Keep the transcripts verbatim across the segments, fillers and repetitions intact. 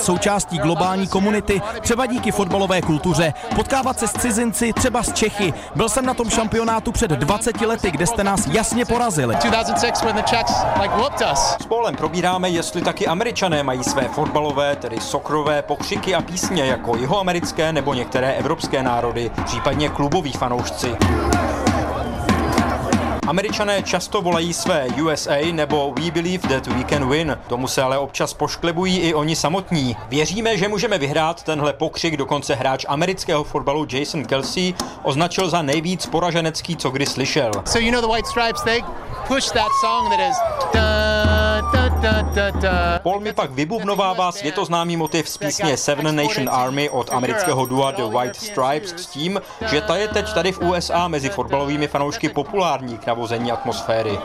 součástí globální komunity, třeba díky fotbalové kultuře, potkávat se s cizinci, třeba z Čechy. Byl jsem na tom šampionátu před dvaceti lety, kde jste nás jasně porazili. S Paulem probíráme, jestli taky Američané mají své fotbalové, tedy sokrové pokřiky a písně jako jihoamerické nebo některé evropské národy, případně kluboví fanoušci. Američané často volají své U S A nebo We Believe That We Can Win. Tomu se ale občas pošklebují i oni samotní. Věříme, že můžeme vyhrát. Tenhle pokřik dokonce hráč amerického fotbalu Jason Kelce označil za nejvíc poraženecký, co kdy slyšel. So you know the White Stripes, they push that song that is da, da, da, da. Paul mi pak vybubnovává světoznámý motiv z písně Seven Nation Army od amerického dua The White Stripes s tím, že ta je teď tady v U S A mezi fotbalovými fanoušky populární k navození atmosféry.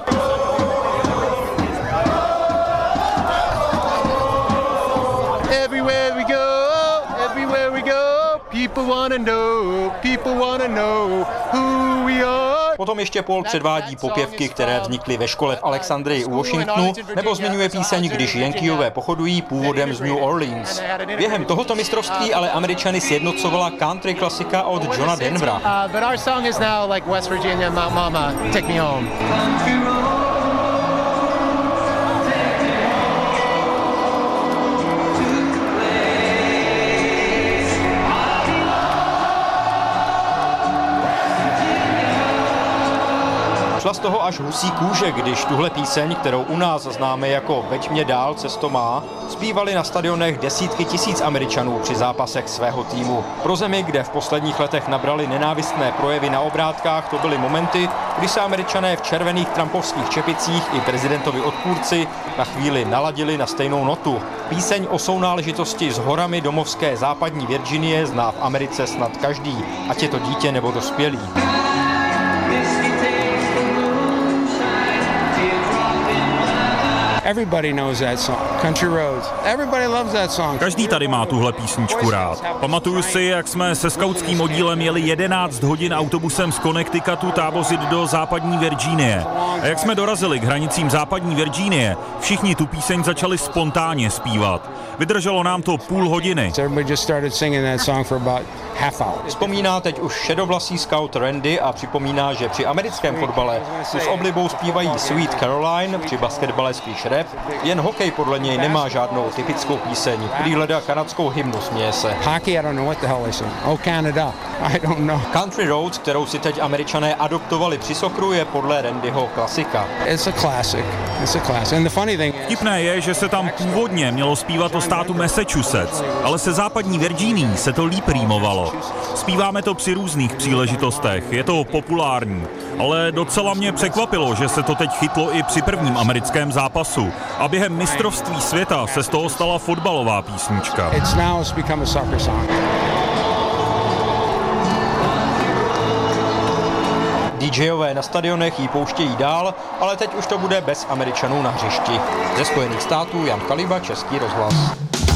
Everywhere we go, everywhere we go, people wanna know, people wanna know who we are. Potom ještě Paul předvádí popěvky, které vznikly ve škole v Alexandrii u Washingtonu, nebo zmiňuje píseň Když Yankeeové pochodují původem z New Orleans. Během tohoto mistrovství ale Američany sjednocovala country klasika od Johna Denvera. Šla z toho až husí kůže, když tuhle píseň, kterou u nás známe jako Veď mě dál, cesto má, zpívali na stadionech desítky tisíc Američanů při zápasech svého týmu. Pro zemi, kde v posledních letech nabrali nenávistné projevy na obrátkách, to byly momenty, kdy se Američané v červených trumpovských čepicích i prezidentovi odpůrci na chvíli naladili na stejnou notu. Píseň o sounáležitosti s horami domovské západní Virginie zná v Americe snad každý, ať je to dítě nebo dospělý. Everybody knows that song, Country Roads. Everybody loves that song. Každý tady má tuhle písničku rád. Pamatuju si, jak jsme se skautským oddílem jeli jedenáct hodin autobusem z Connecticutu tábořit do západní Virginie. A jak jsme dorazili k hranicím západní Virginie, všichni tu píseň začali spontánně zpívat. Vydrželo nám to půl hodiny. Vzpomíná teď už šedovlasý scout Randy a připomíná, že při americkém fotbale tu s oblibou zpívají Sweet Caroline, při basketbale spíš rap, jen hokej podle něj nemá žádnou typickou píseň. Prý hledá kanadskou hymnu, směje se. Hockey, I don't know what the hell they sing. Oh, Canada, I don't know. Country Roads, kterou si teď Američané adoptovali při sokru, je podle Randyho klasika. It's a classic. It's a classic. And the funny thing... Vtipné je, že se tam původně mělo zpívat o státu Massachusetts, ale se západní Virginií se to líp rýmovalo. Zpíváme to při různých příležitostech, je to populární, ale docela mě překvapilo, že se to teď chytlo i při prvním americkém zápasu a během mistrovství světa se z toho stala fotbalová písnička. It's now become a soccer song. DJové na stadionech ji pouštějí dál, ale teď už to bude bez Američanů na hřišti. Ze Spojených států Jan Kaliba, Český rozhlas.